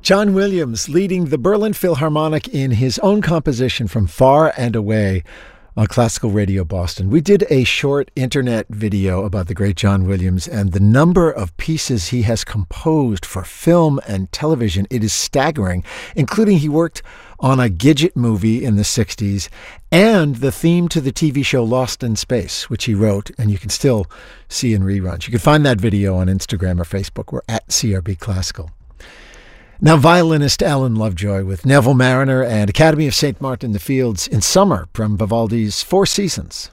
John Williams leading the Berlin Philharmonic in his own composition From Far and Away on Classical Radio Boston. We did a short internet video about the great John Williams and the number of pieces he has composed for film and television. It is staggering, including he worked on a Gidget movie in the 60s and the theme to the TV show Lost in Space, which he wrote, and you can still see in reruns. You can find that video on Instagram or Facebook. We're at CRB Classical. Now, violinist Alan Lovejoy with Neville Marriner and Academy of St. Martin in the Fields in Summer from Vivaldi's Four Seasons.